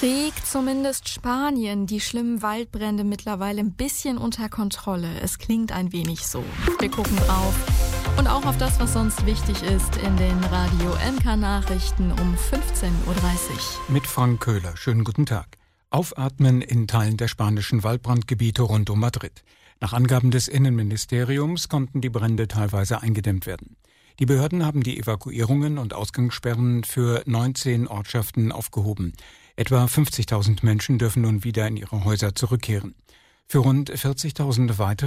Kriegt zumindest Spanien die schlimmen Waldbrände mittlerweile ein bisschen unter Kontrolle. Es klingt ein wenig so. Wir gucken drauf und auch auf das, was sonst wichtig ist in den Radio MK Nachrichten um 15.30 Uhr. Mit Frank Köhler. Schönen guten Tag. Aufatmen in Teilen der spanischen Waldbrandgebiete rund um Madrid. Nach Angaben des Innenministeriums konnten die Brände teilweise eingedämmt werden. Die Behörden haben die Evakuierungen und Ausgangssperren für 19 Ortschaften aufgehoben. Etwa 50.000 Menschen dürfen nun wieder in ihre Häuser zurückkehren. Für rund 40.000 weitere